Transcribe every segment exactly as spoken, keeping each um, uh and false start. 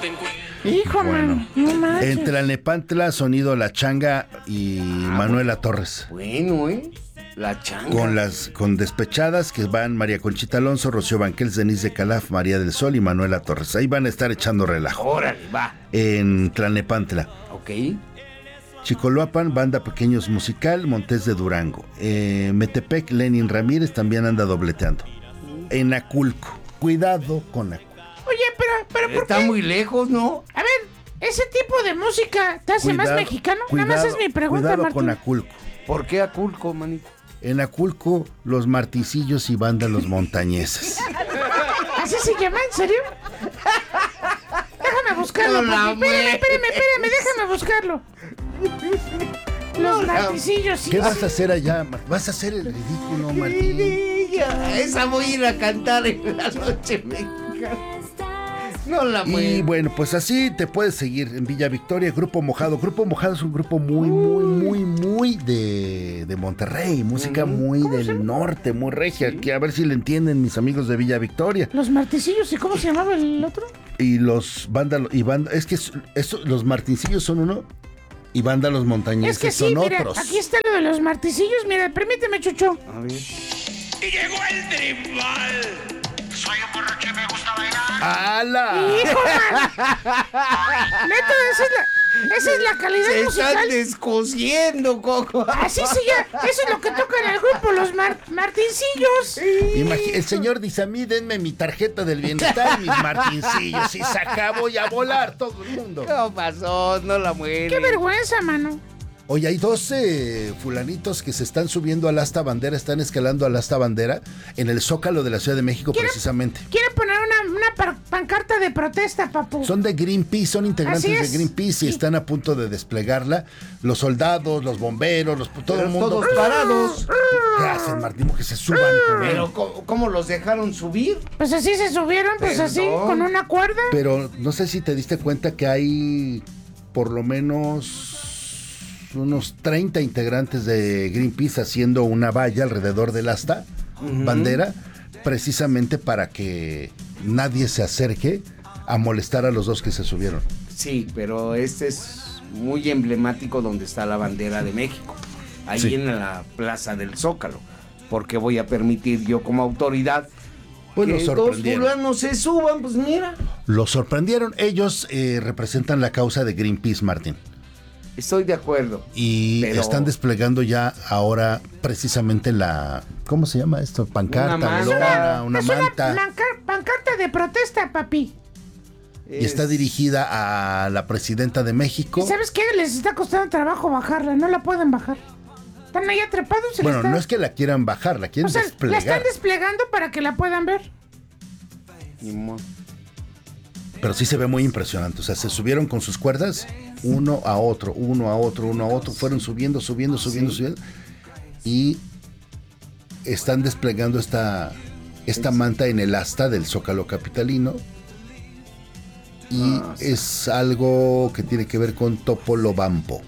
Hijo, Bueno, man, no manches. en Tlalnepantla, sonido La Changa y Ah, Manuela Torres. Bueno, ¿eh? La changa. Con las con despechadas que van María Conchita Alonso, Rocío Banquels, Denise de Calaf, María del Sol y Manuela Torres. Ahí van a estar echando relajo. Órale, va. En Tlalnepantla. Ok. Chicoloapan, Banda Pequeños Musical, Montes de Durango. Eh, Metepec, Lenin Ramírez también anda dobleteando. En Aculco. Cuidado con Aculco. Oye, pero, pero ¿por Está qué? muy lejos, ¿no? A ver, ese tipo de música te hace más Cuidado, mexicano. cuidado, Nada más es mi pregunta, cuidado Martín. con Aculco. ¿Por qué Aculco, manito? En Aculco, los martillos y Banda Los Montañeses. ¿Así se llama? ¿En serio? Déjame buscarlo, No la papi. Espérame, mue- espérame, espérame, déjame buscarlo. Los martillos, sí. ¿Qué vas a hacer allá? Mar- ¿Vas a hacer el ridículo, Martín? Esa voy a ir a cantar en la noche mexicana. No la Y muevo. bueno, pues así te puedes seguir en Villa Victoria, Grupo Mojado. Grupo Mojado es un grupo muy, muy, muy, muy de, de Monterrey. Música muy del norte, muy regia. Que a ver si le entienden mis amigos de Villa Victoria. Los martillos, ¿y cómo se llamaba el otro? Y los Banda, y banda es que es- eso, los martincillos son uno y Banda Los Montañeses Es que sí, son mira, otros. aquí está lo de los martillos. Mira, permíteme, Chucho. A ver. Y llegó el tribal. Soy un borracho y me gusta bailar. ¡Hala! ¡Hijo, man! Neta, esa es la, esa es la calidad Se musical. están descosiendo, Coco. Así se llama. Eso es lo que toca en el grupo, los mar martincillos. Imagi- el señor dice a mí, denme mi tarjeta del bienestar y mis martincillos. Y se acabó y a volar todo el mundo. ¿Qué pasó? No la muele. Qué vergüenza, mano. Oye, hay doce fulanitos que se están subiendo al asta bandera, están escalando al asta bandera en el Zócalo de la Ciudad de México, ¿Quiere- precisamente. Quieren poner una, una par- pancarta de protesta, papu. Son de Greenpeace, son integrantes Así de es. Greenpeace y Sí. están a punto de desplegarla. Los soldados, los bomberos, los, todo Pero el mundo. todos parados. ¿Qué hacen, Martín? Que se suban con él. Pero, ¿cómo, cómo los dejaron subir? Pues así se subieron, pues Perdón. así, con una cuerda. Pero no sé si te diste cuenta que hay por lo menos unos treinta integrantes de Greenpeace haciendo una valla alrededor del asta bandera, precisamente para que nadie se acerque a molestar a los dos que se subieron. Sí, pero este es muy emblemático donde está la bandera de México. Ahí Sí. en la plaza del Zócalo. Porque voy a permitir yo como autoridad Pues que los dos sorprendieron. fulanos se suban, pues mira. Los sorprendieron. Ellos eh, representan la causa de Greenpeace, Martín. Estoy de acuerdo. Y Pero- están desplegando ya ahora precisamente la... ¿Cómo se llama esto? Pancarta, Una manta. lona, una es manta. una manca- pancarta de protesta, papi. Y está Es- dirigida a la presidenta de México. ¿Y sabes qué? Les está costando trabajo bajarla, no la pueden bajar. Están ahí atrapados. se Bueno, les está- no es que la quieran bajar, la O quieren sea, la desplegar. están desplegando para que la puedan ver. Ni modo. Pero sí se ve muy impresionante. O sea, se subieron con sus cuerdas, uno a otro, uno a otro, uno a otro. Fueron subiendo, subiendo, subiendo, Sí. subiendo. Y están desplegando esta, esta manta en el asta del Zócalo capitalino. Y Ah, sí. es algo que tiene que ver con Topolobampo.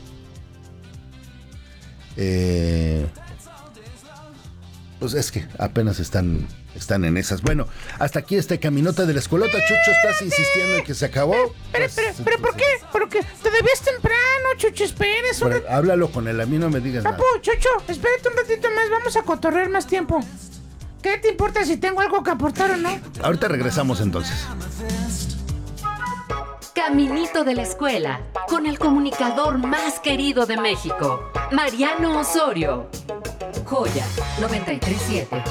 Eh, pues es que apenas están, están en esas. Bueno, hasta aquí este caminota de la escuelota. Chucho, ¿estás insistiendo en que se acabó? Pero, Pues, pero, pero, ¿por qué? Porque todavía es temprano, Chucho, esperes un Pero ratito. háblalo con él, a mí no me digas nada. Papu, Chucho, espérate un ratito más, vamos a cotorrear más tiempo. ¿Qué te importa si tengo algo que aportar o no? Ahorita regresamos entonces. Caminito de la escuela, con el comunicador más querido de México, Mariano Osorio. Joya noventa y tres punto siete.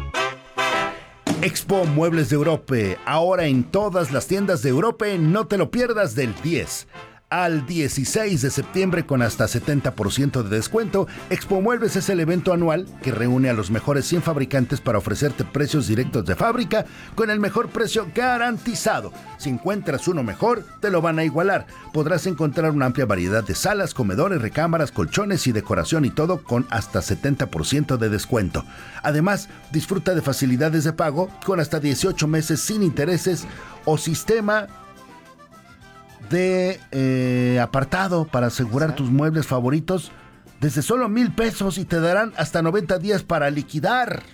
Expo Muebles de Europa, ahora en todas las tiendas de Europa, no te lo pierdas del diez al dieciséis de septiembre con hasta setenta por ciento de descuento. Expo Muebles es el evento anual que reúne a los mejores cien fabricantes para ofrecerte precios directos de fábrica con el mejor precio garantizado. Si encuentras uno mejor, te lo van a igualar. Podrás encontrar una amplia variedad de salas, comedores, recámaras, colchones y decoración y todo con hasta setenta por ciento de descuento. Además, disfruta de facilidades de pago con hasta dieciocho meses sin intereses o sistema de eh, apartado para asegurar tus muebles favoritos desde solo mil pesos y te darán hasta noventa días para liquidar.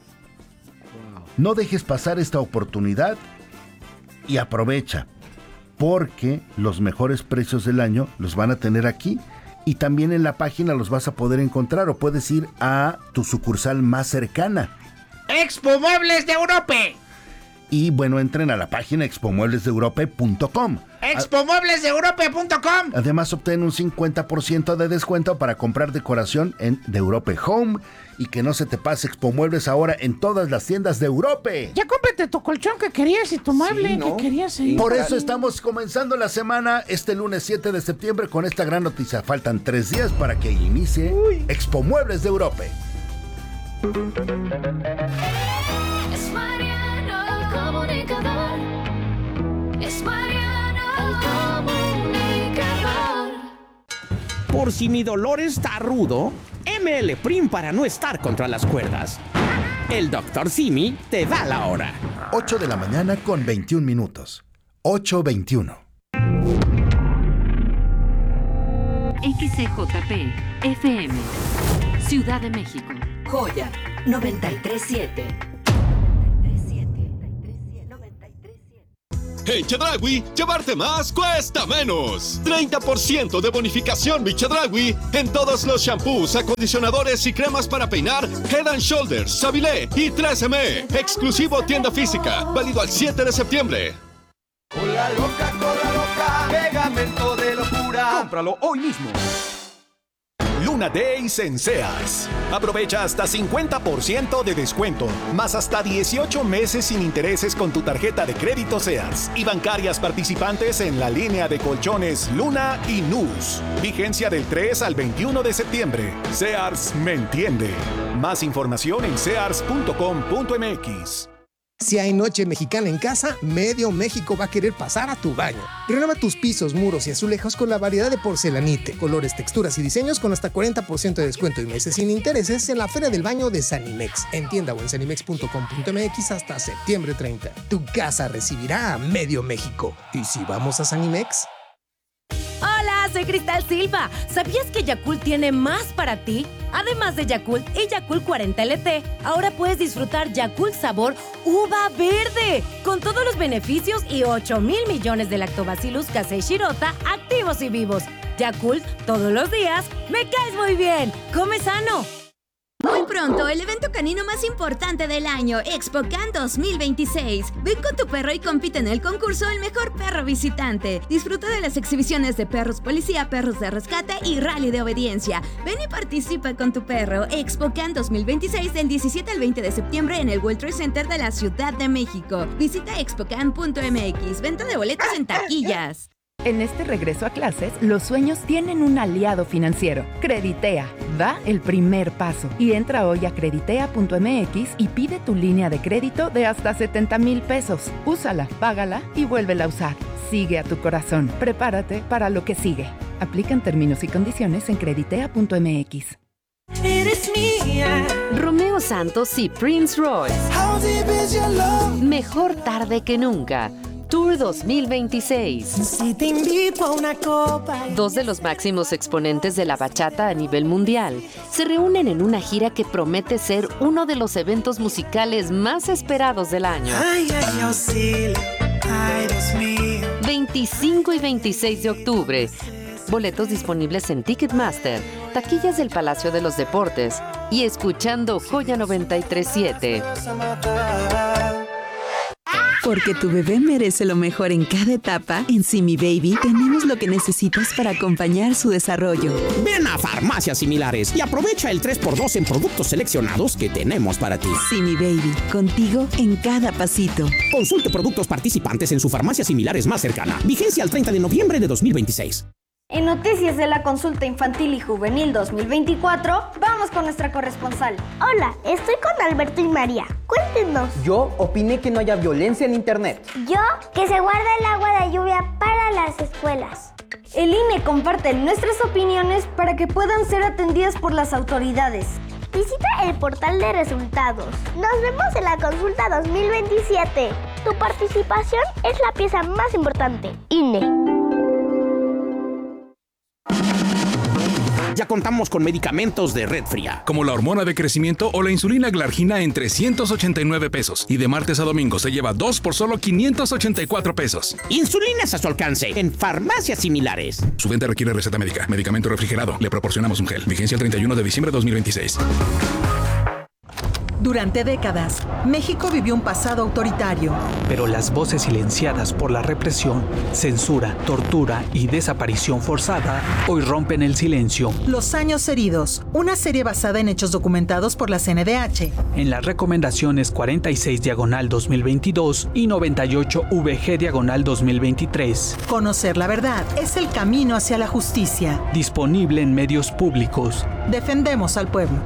No dejes pasar esta oportunidad y aprovecha. porque los mejores precios del año los van a tener aquí. Y también en la página los vas a poder encontrar o puedes ir a tu sucursal más cercana. Expo Muebles de Europa. Y bueno, entren a la página expo muebles de europa punto com. expo muebles de europa punto com. Además, obtén un cincuenta por ciento de descuento para comprar decoración en The Europa Home. Y que no se te pase Expo Muebles ahora en todas las tiendas de Europa. Ya cómprate tu colchón que querías y tu mueble Sí, ¿no? que querías. Sí. Por eso estamos comenzando la semana este lunes siete de septiembre con esta gran noticia. Faltan tres días para que inicie Uy. Expo Muebles de Europa. Es Mariano el comunicador. Es Mariano el comunicador. Por si mi dolor está rudo, M L Prim para no estar contra las cuerdas. El doctor Simi te da la hora. ocho de la mañana con veintiún minutos. ocho veintiuno. X C J P F M Ciudad de México. Joya noventa y tres siete. En Chedraui, llevarte más cuesta menos. treinta por ciento de bonificación mi Chedraui en todos los shampoos, acondicionadores y cremas para peinar Head and Shoulders, Savilé y tres eme. Exclusivo tienda física, válido al siete de septiembre. Cola loca, cola loca, pegamento de locura. Cómpralo hoy mismo. Luna Days en Sears. Aprovecha hasta cincuenta por ciento de descuento, más hasta dieciocho meses sin intereses con tu tarjeta de crédito Sears y bancarias participantes en la línea de colchones Luna y Nus. Vigencia del tres al veintiuno de septiembre. Sears me entiende. Más información en sears punto com punto m x. Si hay noche mexicana en casa, medio México va a querer pasar a tu baño. Renueva tus pisos, muros y azulejos con la variedad de porcelanite, colores, texturas y diseños con hasta cuarenta por ciento de descuento y meses sin intereses en la Feria del Baño de Sanimex. En tienda o en sanimex punto com punto m x hasta septiembre treinta. Tu casa recibirá a medio México. ¿Y si vamos a Sanimex? Hola, soy Cristal Silva. ¿Sabías que Yakult tiene más para ti? Además de Yakult y Yakult cuarenta L T, ahora puedes disfrutar Yakult sabor uva verde, con todos los beneficios y ocho mil millones de lactobacillus casei shirota activos y vivos. Yakult, todos los días, me caes muy bien. ¡Come sano! Muy pronto, el evento canino más importante del año, ExpoCan dos mil veintiséis. Ven con tu perro y compite en el concurso El Mejor Perro Visitante. Disfruta de las exhibiciones de perros policía, perros de rescate y rally de obediencia. Ven y participa con tu perro. ExpoCan dos mil veintiséis del diecisiete al veinte de septiembre en el World Trade Center de la Ciudad de México. Visita expocan punto m x. Venta de boletos en taquillas. En este regreso a clases, los sueños tienen un aliado financiero. Creditea. Da el primer paso. Y entra hoy a creditea punto m x y pide tu línea de crédito de hasta setenta mil pesos. Úsala, págala y vuélvela a usar. Sigue a tu corazón. Prepárate para lo que sigue. Aplican términos y condiciones en creditea punto m x. Eres mía. Romeo Santos y Prince Royce. How deep is your love? Mejor tarde que nunca. Tour dos mil veintiséis. Si te invito a una copa. Dos de los máximos exponentes de la bachata a nivel mundial se reúnen en una gira que promete ser uno de los eventos musicales más esperados del año. Ay, ay, oh, sí. Ay, Dios mío. veinticinco y veintiséis de octubre. Boletos disponibles en Ticketmaster, taquillas del Palacio de los Deportes y escuchando Joya noventa y tres siete. Porque tu bebé merece lo mejor en cada etapa, en Simi Baby tenemos lo que necesitas para acompañar su desarrollo. Ven a Farmacias Similares y aprovecha el tres por dos en productos seleccionados que tenemos para ti. Simi Baby, contigo en cada pasito. Consulte productos participantes en su farmacia similares más cercana. Vigencia al treinta de noviembre de dos mil veintiséis. En Noticias de la Consulta Infantil y Juvenil dos mil veinticuatro, vamos con nuestra corresponsal. Hola, estoy con Alberto y María. Cuéntenos. Yo opiné que no haya violencia en internet. Yo, que se guarda el agua de lluvia para las escuelas. El I N E comparte nuestras opiniones para que puedan ser atendidas por las autoridades. Visita el portal de resultados. Nos vemos en la Consulta dos mil veintisiete. Tu participación es la pieza más importante. I N E. Ya contamos con medicamentos de red fría, como la hormona de crecimiento o la insulina glargina en trescientos ochenta y nueve pesos. Y de martes a domingo se lleva dos por solo quinientos ochenta y cuatro pesos. Insulinas a su alcance en farmacias similares. Su venta requiere receta médica. Medicamento refrigerado. Le proporcionamos un gel. Vigencia el treinta y uno de diciembre de dos mil veintiséis. Durante décadas, México vivió un pasado autoritario. Pero las voces silenciadas por la represión, censura, tortura y desaparición forzada hoy rompen el silencio. Los años heridos, una serie basada en hechos documentados por la C N D H. En las recomendaciones cuarenta y seis diagonal dos mil veintidós y noventa y ocho V G diagonal dos mil veintitrés. Conocer la verdad es el camino hacia la justicia. Disponible en medios públicos. Defendemos al pueblo.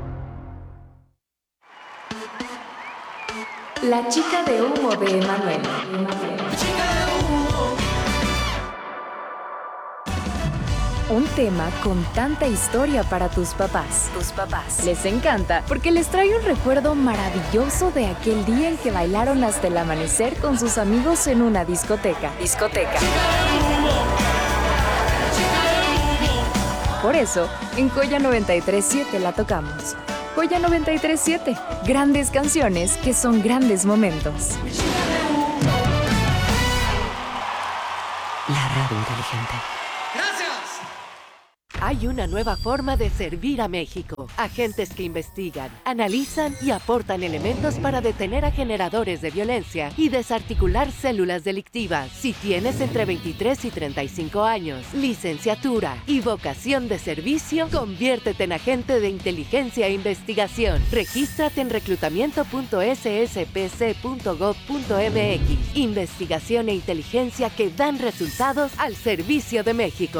La chica de humo de Emanuel. Un tema con tanta historia para tus papás. Tus papás. Les encanta porque les trae un recuerdo maravilloso de aquel día en que bailaron hasta el amanecer con sus amigos en una discoteca. Discoteca. Por eso, en Joya noventa y tres punto siete la tocamos. Joya noventa y tres punto siete. Grandes canciones que son grandes momentos. La radio inteligente. Hay una nueva forma de servir a México. Agentes que investigan, analizan y aportan elementos para detener a generadores de violencia y desarticular células delictivas. Si tienes entre veintitrés y treinta y cinco años, licenciatura y vocación de servicio, conviértete en agente de inteligencia e investigación. Regístrate en reclutamiento punto s s p c punto gov punto m x. Investigación e inteligencia que dan resultados al servicio de México.